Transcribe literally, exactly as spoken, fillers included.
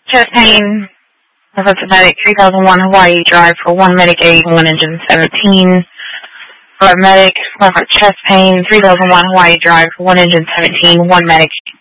Chest pain, that's a medic, three thousand one Hawaii Drive for one medic eight, one engine seventeen. For a medic, one for chest pain, three thousand one Hawaii Drive for one engine seventeen, one medic